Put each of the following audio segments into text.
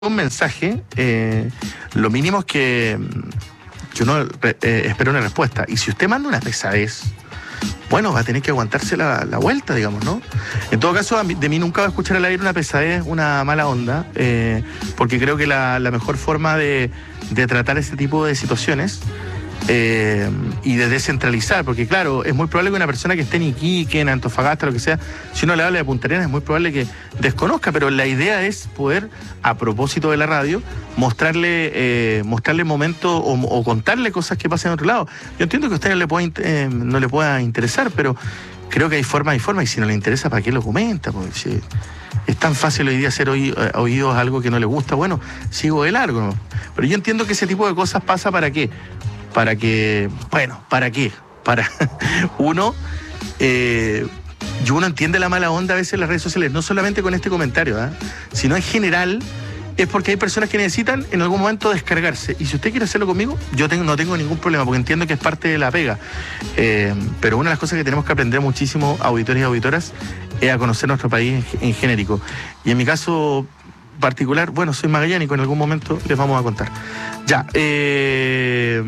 un mensaje, lo mínimo es que uno espera una respuesta. Y si usted manda una pesadez, bueno, va a tener que aguantarse la vuelta, digamos, ¿no? En todo caso, de mí nunca va a escuchar al aire una pesadez, una mala onda, porque creo que la mejor forma de tratar ese tipo de situaciones y de descentralizar, porque claro, es muy probable que una persona que esté en Iquique, en Antofagasta, lo que sea, si uno le habla de Punta Arenas, es muy probable que desconozca, pero la idea es poder, a propósito de la radio, mostrarle momentos o contarle cosas que pasan en otro lado. Yo entiendo que a usted no le pueda interesar, pero creo que hay forma, y si no le interesa, ¿para qué lo comenta? Porque si es tan fácil hoy día hacer oídos a algo que no le gusta, bueno, sigo de largo, ¿no? Pero yo entiendo que ese tipo de cosas pasa ¿para qué? Para uno, uno entiende la mala onda a veces en las redes sociales, no solamente con este comentario, sino en general, es porque hay personas que necesitan en algún momento descargarse. Y si usted quiere hacerlo conmigo, no tengo ningún problema, porque entiendo que es parte de la pega. Pero una de las cosas que tenemos que aprender muchísimo, auditores y auditoras, es a conocer nuestro país en genérico. Y en mi caso particular, bueno, soy magallánico, en algún momento les vamos a contar. Ya, ¿qué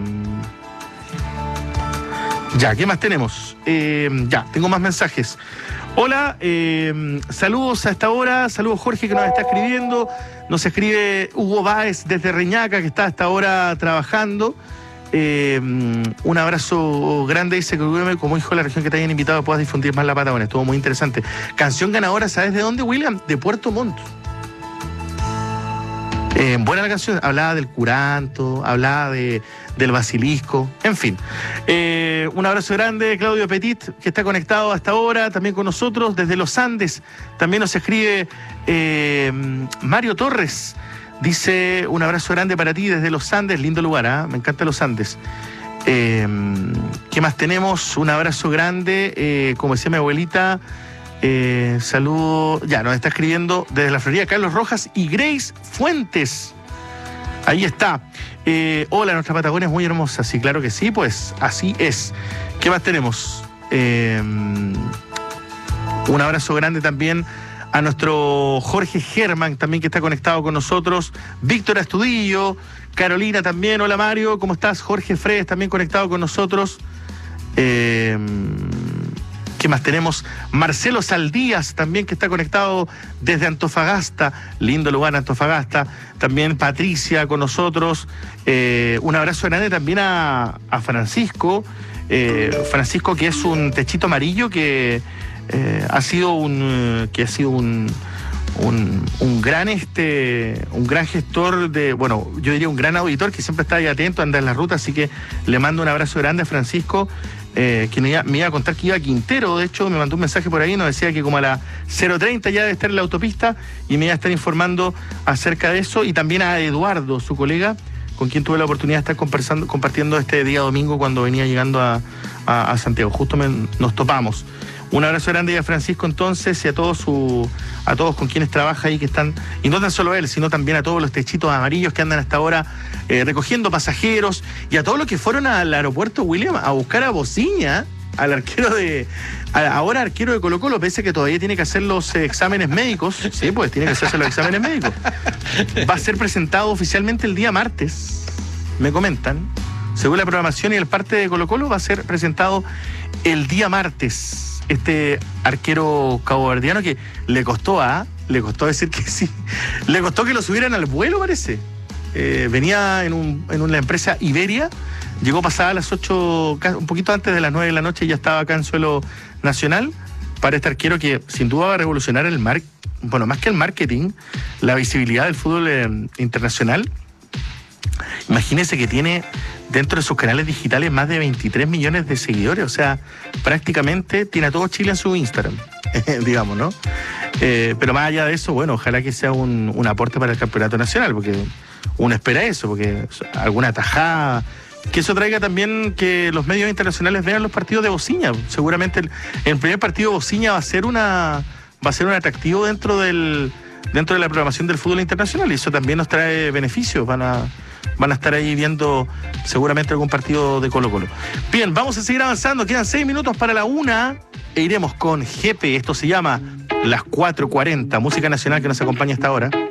más tenemos? Tengo más mensajes. Hola, saludos a esta hora, saludos Jorge que nos está escribiendo, nos escribe Hugo Báez desde Reñaca que está hasta ahora trabajando. Un abrazo grande, dice que como hijo de la región que te hayan invitado puedas difundir más la Patagonia, estuvo muy interesante. Canción ganadora, ¿sabes de dónde, William? De Puerto Montt. Buena la canción, hablaba del curanto, hablaba del basilisco, en fin. Un abrazo grande, Claudio Petit, que está conectado hasta ahora, también con nosotros, desde los Andes. También nos escribe Mario Torres, dice, un abrazo grande para ti desde los Andes, lindo lugar, me encantan los Andes. ¿Qué más tenemos? Un abrazo grande, como decía mi abuelita, saludo, nos está escribiendo desde la Florida Carlos Rojas y Grace Fuentes. Ahí está. Hola, nuestra Patagonia es muy hermosa. Sí, claro que sí, pues así es. ¿Qué más tenemos? Un abrazo grande también a nuestro Jorge Germán, también que está conectado con nosotros. Víctor Astudillo, Carolina también. Hola Mario, ¿cómo estás? Jorge Fredes también conectado con nosotros. ¿Qué más tenemos? Marcelo Saldías también que está conectado desde Antofagasta, lindo lugar Antofagasta. También Patricia con nosotros. Un abrazo grande también a Francisco. Francisco, que es un techito amarillo que ha sido un gran gestor yo diría un gran auditor que siempre está ahí atento, anda en la ruta, así que le mando un abrazo grande a Francisco. Que me iba a contar que iba a Quintero, de hecho me mandó un mensaje por ahí, nos decía que como a las 0:30 ya debe estar en la autopista y me iba a estar informando acerca de eso, y también a Eduardo, su colega, con quien tuve la oportunidad de estar compartiendo este día domingo cuando venía llegando a Santiago, justo nos topamos. Un abrazo grande a Francisco entonces y a todos con quienes trabaja ahí que están, y no tan solo él, sino también a todos los techitos amarillos que andan hasta ahora recogiendo pasajeros, y a todos los que fueron al aeropuerto, William, a buscar a Bociña, al arquero ahora arquero de Colo-Colo, pese que todavía tiene que hacer los exámenes médicos. Sí, pues tiene que hacerse los exámenes médicos. Va a ser presentado oficialmente el día martes, me comentan. Según la programación y el parte de Colo-Colo, va a ser presentado el día martes. Este arquero caboverdiano que le costó decir que sí. Le costó que lo subieran al vuelo, parece. Venía en una empresa Iberia, llegó pasada a las 8, un poquito antes de las 9 de la noche, y ya estaba acá en suelo nacional, para este arquero que sin duda va a revolucionar más que el marketing, la visibilidad del fútbol internacional. Imagínese que tiene dentro de sus canales digitales más de 23 millones de seguidores, o sea, prácticamente tiene a todo Chile en su Instagram, digamos, ¿no? Pero más allá de eso, bueno, ojalá que sea un aporte para el campeonato nacional, porque uno espera eso, porque alguna tajada, que eso traiga también que los medios internacionales vean los partidos de Bociña. Seguramente el primer partido de Bociña va a ser un atractivo dentro de la programación del fútbol internacional, y eso también nos trae beneficios. Van a estar ahí viendo seguramente algún partido de Colo-Colo. Bien, vamos a seguir avanzando, quedan 6 minutos para la 1 e iremos con GP, esto se llama Las 4:40, música nacional que nos acompaña hasta ahora.